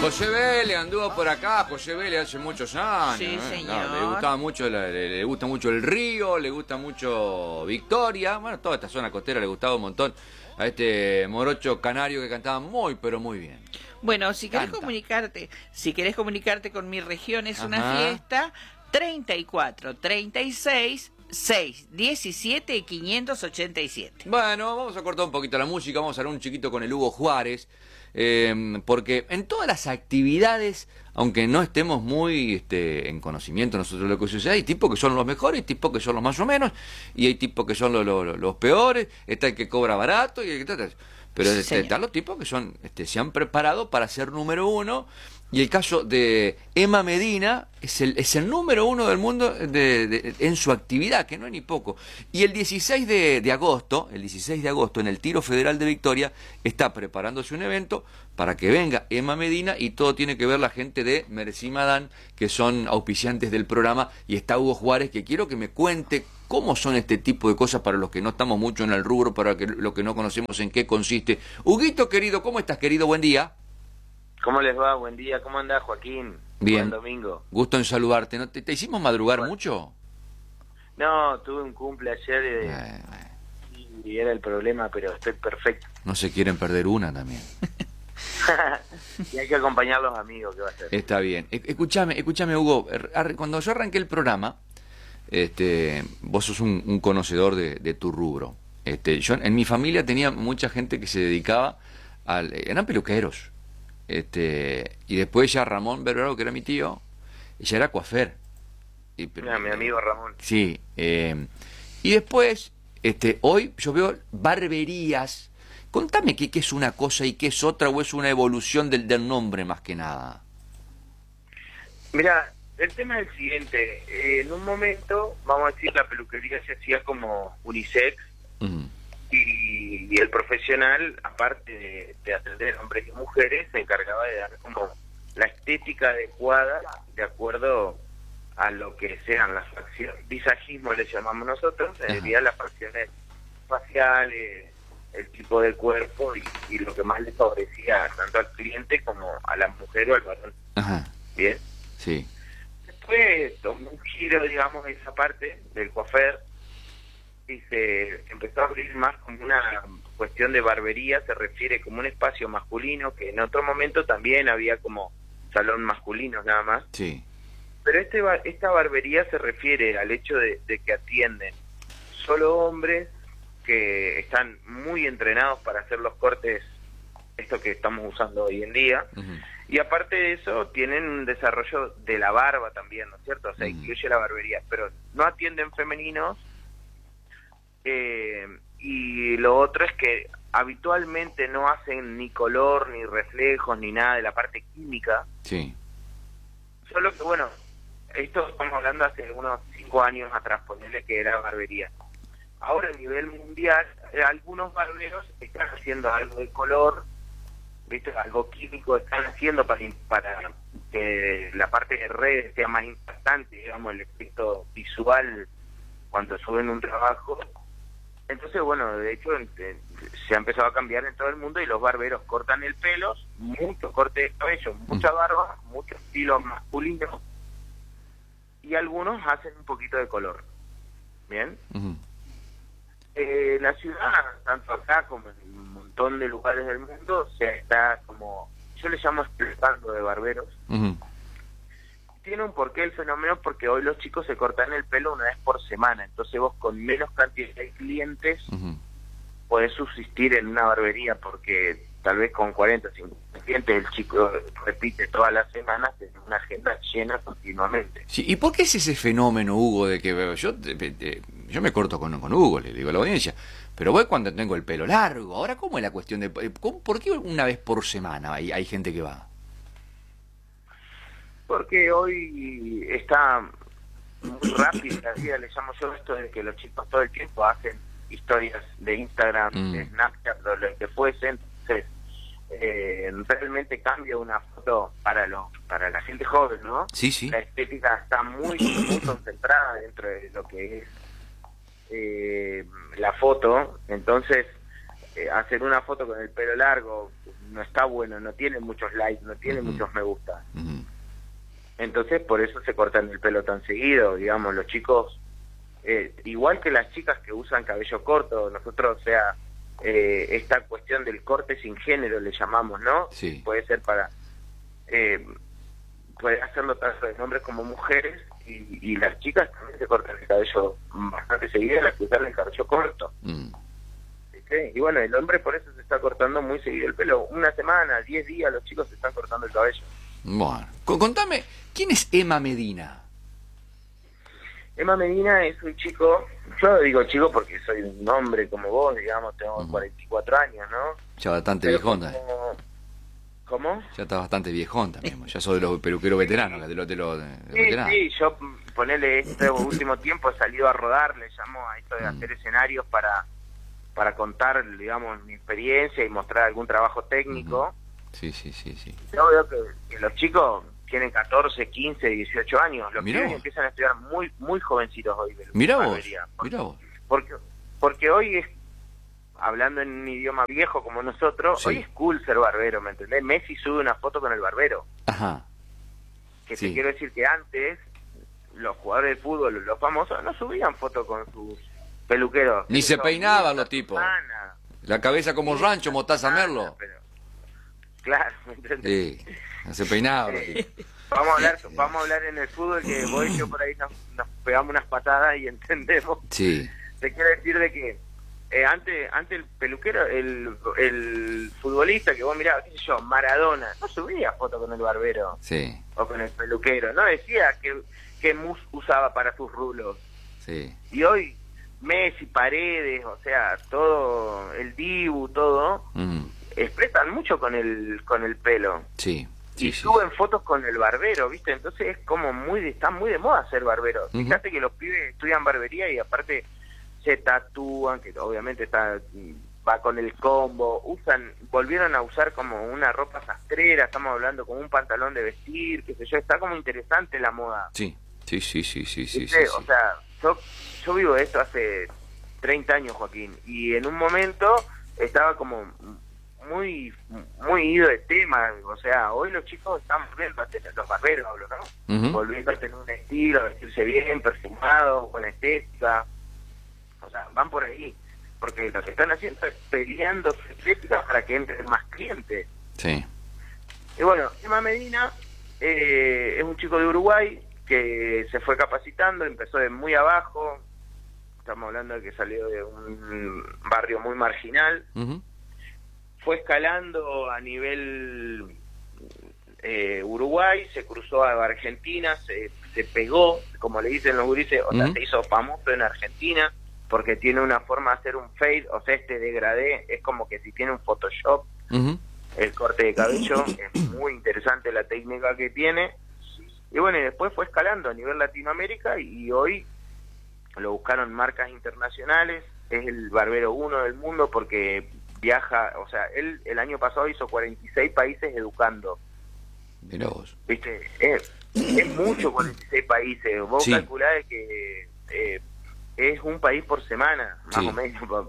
José Vélez anduvo por acá, José Vélez hace muchos años. Sí, señor. No, le gustaba mucho, le gusta mucho el río, le gusta mucho Victoria, bueno, toda esta zona costera le gustaba un montón a este morocho canario que cantaba muy, pero muy bien. Bueno, si querés Canta. comunicarte con mi región, es una Ajá. fiesta 34, 36, 6, 17 y 587. Bueno, vamos a cortar un poquito la música, vamos a hablar un chiquito con el Hugo Juárez, porque en todas las actividades, aunque no estemos muy en conocimiento nosotros de lo que sucede, hay tipos que son los mejores, hay tipos que son los más o menos, y hay tipos que son los peores, está el que cobra barato, y el que pero Señor. están los tipos que son se han preparado para ser número uno. Y el caso de Emma Medina es el número uno del mundo en su actividad, que no es ni poco. Y el 16 de agosto, en el Tiro Federal de Victoria, está preparándose un evento para que venga Emma Medina, y todo tiene que ver la gente de Merecí Madán, que son auspiciantes del programa, y está Hugo Juárez, que quiero que me cuente cómo son este tipo de cosas para los que no estamos mucho en el rubro, para los que no conocemos en qué consiste. Huguito, querido, ¿cómo estás, querido? Buen día. ¿Cómo les va? Buen día. ¿Cómo andás, Joaquín? Bien. Buen domingo. Gusto en saludarte. ¿No te hicimos madrugar mucho? No, tuve un cumple ayer y era el problema, pero estoy perfecto. No se quieren perder una también. Y hay que acompañar a los amigos, ¿qué va a hacer? Está bien. Escúchame, Hugo. Cuando yo arranqué el programa, vos sos un conocedor de tu rubro. Yo en mi familia tenía mucha gente que se dedicaba eran peluqueros. Y después ya Ramón Berberaro, que era mi tío, ya era coafer. Mira, mi amigo Ramón. Sí. Y después, hoy yo veo barberías. Contame qué es una cosa y qué es otra, o es una evolución del nombre más que nada. Mira, el tema es el siguiente. En un momento, vamos a decir, la peluquería se hacía como unisex. Uh-huh. Y el profesional, aparte de atender hombres y mujeres, se encargaba de dar como la estética adecuada de acuerdo a lo que sean las facciones. Visajismo le llamamos nosotros, serían las facciones faciales, el tipo de cuerpo y lo que más le favorecía tanto al cliente como a la mujer o al varón. Ajá. Bien. Sí. Después tomó un giro, digamos, esa parte del coafer, y se empezó a abrir más como una cuestión de barbería, se refiere como un espacio masculino, que en otro momento también había como salón masculino nada más. Sí. Pero esta barbería se refiere al hecho de que atienden solo hombres que están muy entrenados para hacer los cortes, esto que estamos usando hoy en día. Uh-huh. Y aparte de eso, tienen un desarrollo de la barba también, ¿no es cierto? O sea, incluye la barbería, pero no atienden femeninos. Y lo otro es que habitualmente no hacen ni color, ni reflejos, ni nada de la parte química. Sí. Solo que, bueno, esto estamos hablando hace unos 5 años atrás, ponerle que era barbería. Ahora a nivel mundial, algunos barberos están haciendo algo de color, ¿viste? Algo químico están haciendo para que la parte de redes sea más impactante, digamos, el efecto visual cuando suben un trabajo. Entonces, bueno, de hecho se ha empezado a cambiar en todo el mundo y los barberos cortan el pelo, mucho corte de cabello, mucha barba, mucho estilo masculino, y algunos hacen un poquito de color. ¿Bien? Uh-huh. La ciudad, tanto acá como en un montón de lugares del mundo, se está como, yo le llamo explotando de barberos. Uh-huh. Tiene un porqué el fenómeno, porque hoy los chicos se cortan el pelo una vez por semana, entonces vos con menos cantidad de clientes Uh-huh. podés subsistir en una barbería, porque tal vez con 40 50 clientes el chico repite todas las semanas en una agenda llena continuamente. Sí, ¿y por qué es ese fenómeno, Hugo, de que yo me corto con Hugo, le digo a la audiencia, pero voy cuando tengo el pelo largo? Ahora, ¿cómo es la cuestión de por qué una vez por semana hay gente que va? Porque hoy está muy rápido la vida, le llamo yo esto de que los chicos todo el tiempo hacen historias de Instagram, de Snapchat, o lo que fuesen. Entonces, realmente cambia una foto para la gente joven, ¿no? Sí, sí. La estética está muy concentrada dentro de lo que es la foto. Entonces, hacer una foto con el pelo largo no está bueno, no tiene muchos likes, no tiene muchos me gusta. Entonces por eso se cortan el pelo tan seguido, digamos, los chicos, igual que las chicas que usan cabello corto, nosotros, o sea, esta cuestión del corte sin género le llamamos, ¿no? Sí. Puede ser para, puede hacerlo tanto de hombres como mujeres, y las chicas también se cortan el cabello bastante seguido, las que usan el cabello corto. ¿Viste? Y bueno, el hombre por eso se está cortando muy seguido el pelo, una semana, 10 días los chicos se están cortando el cabello. Bueno, contame, ¿quién es Emma Medina? Emma Medina es un chico, yo digo chico porque soy un hombre como vos, digamos, tengo 44 años, ¿no? Ya bastante Pero viejón. ¿Cómo? Ya está bastante viejón también. Ya soy de los peluqueros veteranos, de los veteranos. Sí, yo ponele este último tiempo he salido a rodar, le llamo a esto de hacer escenarios para contar, digamos, mi experiencia y mostrar algún trabajo técnico. Sí. Yo veo que los chicos tienen 14, 15, 18 años. Los Mirá pibes vos. empiezan a estudiar muy jovencitos hoy. Mirá vos, barbería. mirá vos. Porque hoy es, hablando en un idioma viejo como nosotros, Sí. hoy es cool ser barbero, ¿me entendés? Messi sube una foto con el barbero. Ajá. Que Sí. te quiero decir que antes los jugadores de fútbol, los famosos, no subían fotos con sus peluqueros. Ni se Eso, peinaban una los tipos. semana. La cabeza como rancho, Mostaza Merlo. Pero, claro, ¿me entendés? Sí, no se peinaba los tipos. Vamos a hablar en el fútbol que vos y yo por ahí nos pegamos unas patadas y entendemos. Sí, Te quiero decir de que antes el peluquero, el futbolista que vos mirabas, qué sé yo, Maradona, no subía foto con el barbero sí, o con el peluquero, no decía que mousse usaba para sus rulos. sí. Y hoy Messi, Paredes, o sea, todo, el Dibu, todo, expresan mucho con el pelo. Sí, sí, Y sí. suben fotos con el barbero, ¿viste? Entonces es como está muy de moda ser barbero. Fíjate que los pibes estudian barbería y aparte se tatúan, que obviamente va con el combo, volvieron a usar como una ropa sastrera, estamos hablando como un pantalón de vestir, qué sé yo, está como interesante la moda. Sí. ¿Viste? O sea, yo vivo esto hace 30 años, Joaquín, y en un momento estaba como muy ido de tema, o sea, hoy los chicos están volviendo a tener, los barberos hablo, ¿no? Volviendo a tener un estilo, a vestirse bien, perfumado, con estética, o sea, van por ahí, porque lo que están haciendo es peleando su estética para que entren más clientes. Sí. Y bueno, Emma Medina es un chico de Uruguay que se fue capacitando, empezó de muy abajo, estamos hablando de que salió de un barrio muy marginal, fue escalando a nivel Uruguay, se cruzó a Argentina, se pegó, como le dicen los gurises, o sea, se hizo famoso en Argentina, porque tiene una forma de hacer un fade, o sea, este degradé, es como que si tiene un Photoshop, el corte de cabello, es muy interesante la técnica que tiene, y bueno, y después fue escalando a nivel Latinoamérica, y hoy lo buscaron marcas internacionales, es el barbero 1 del mundo, porque viaja, o sea, él el año pasado hizo 46 países educando. Mirá vos. ¿Viste? Es mucho 46 países, vos Sí. calculás que es un país por semana, más Sí. o menos.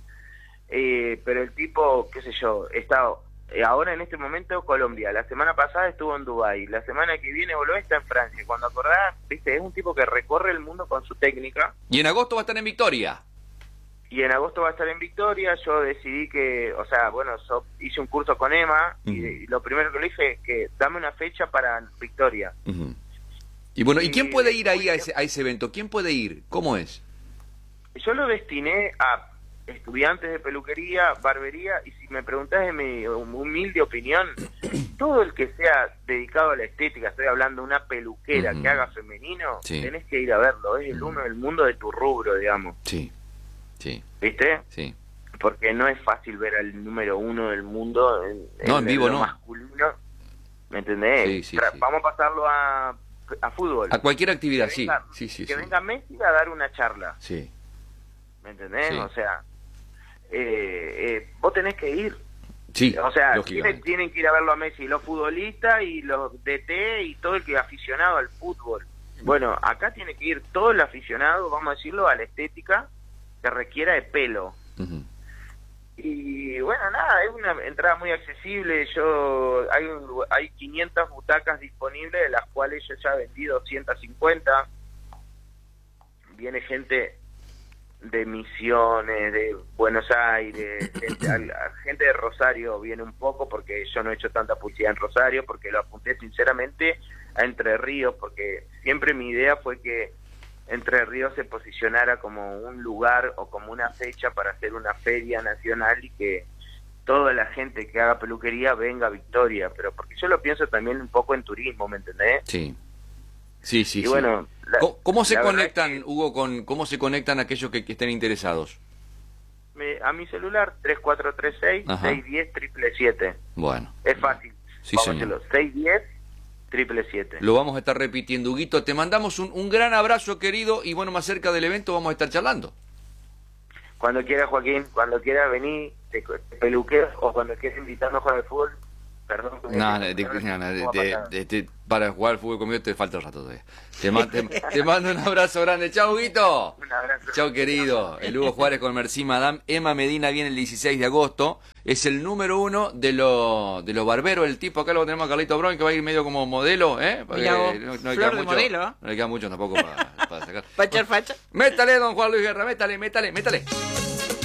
Pero el tipo, qué sé yo, está ahora en este momento Colombia, la semana pasada estuvo en Dubái, la semana que viene volvió, está en Francia. Cuando acordás, viste, es un tipo que recorre el mundo con su técnica. Y en agosto va a estar en Victoria. Y en agosto va a estar en Victoria. Yo decidí que, o sea, bueno, hice un curso con Emma y lo primero que le dije es que dame una fecha para Victoria. Y bueno, ¿y quién Y puede ir ahí a después- ese evento? ¿Quién puede ir? ¿Cómo es? Yo lo destiné a estudiantes de peluquería, barbería, y si me preguntás en mi humilde opinión, todo el que sea dedicado a la estética, estoy hablando de una peluquera que haga femenino, Sí. tenés que ir a verlo, es el uno del mundo de tu rubro, digamos, Sí, sí, ¿viste? sí. Porque no es fácil ver al número 1 del mundo No, en vivo lo no. masculino, ¿me entendés? Sí, sí, sí. Vamos a pasarlo a fútbol. A cualquier actividad, Que sí. venga- Sí, sí, que sí. venga Messi a dar una charla, Sí, ¿me entendés? Sí. O sea, vos tenés que ir. sí, O sea, lógicamente. tienen que ir a verlo a Messi, los futbolistas y los DT y todo el que es aficionado al fútbol. Bueno, acá tiene que ir todo el aficionado, vamos a decirlo, a la estética que requiera de pelo. Y bueno, nada, es una entrada muy accesible. Hay 500 butacas disponibles, de las cuales yo ya vendí 250. Viene gente de Misiones, de Buenos Aires, gente de Rosario viene un poco, porque yo no he hecho tanta publicidad en Rosario, porque lo apunté sinceramente a Entre Ríos, porque siempre mi idea fue que Entre Ríos se posicionara como un lugar o como una fecha para hacer una feria nacional y que toda la gente que haga peluquería venga a Victoria, pero porque yo lo pienso también un poco en turismo, ¿me entendés? Sí. Sí, sí, Y sí. bueno, ¿Cómo se la verdad conectan, es que Hugo, cómo se conectan aquellos que estén interesados? a mi celular, 3436-610-777. Bueno. Es fácil. Sí, Vamos a señor. hacerlo, 610-777. Lo vamos a estar repitiendo, Huguito. Te mandamos un gran abrazo, querido, y bueno, más cerca del evento vamos a estar charlando. Cuando quieras, Joaquín, cuando quieras venir, te peluqueo, o cuando quieras invitarnos a jugar al fútbol, perdón. Para jugar al fútbol conmigo te falta el rato todavía. Te mando un abrazo grande. Chao, Huguito. Un abrazo. Chao, querido. El Hugo Juárez con Merci Madame. Emma Medina viene el 16 de agosto. Es el número 1 de los barberos. El tipo, acá lo tenemos a Carlito Brown, que va a ir medio como modelo, ¿eh? Mirá vos, no le flor queda de mucho, modelo. no le queda mucho tampoco para sacar. ¿Va a echar facha? Métale, don Juan Luis Guerra, métale.